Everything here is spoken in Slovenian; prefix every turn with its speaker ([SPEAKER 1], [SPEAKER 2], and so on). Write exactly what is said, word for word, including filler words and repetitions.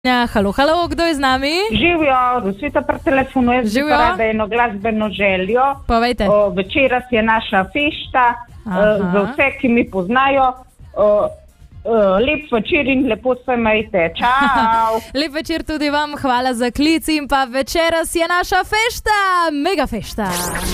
[SPEAKER 1] Ja, halo, halo, kdo je z nami?
[SPEAKER 2] Živijo, Rosvita pretelefonuje z rada eno glasbeno željo.
[SPEAKER 1] Povejte.
[SPEAKER 2] O, večeras je naša fešta, uh, za vse, ki mi poznajo. Uh, uh, lep večer in lepo se majte. Čau.
[SPEAKER 1] Lep večer tudi vam, hvala za klic in pa večeras je naša fešta, mega fešta.